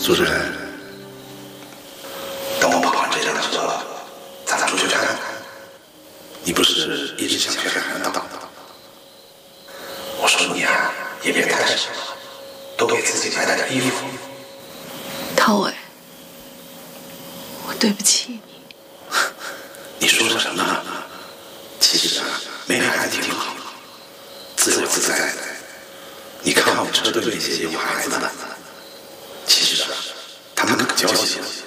主任，等我跑完这辆车，咱出去看看。你不是一直想去海南岛？我说你啊，也别太什么，多给自己买点衣服。 涛伟，我对不起你。 你说什么？其实啊，妹妹还挺好，自由自在的。你看我们车队那些有孩子的，其实啊，他们可娇气了。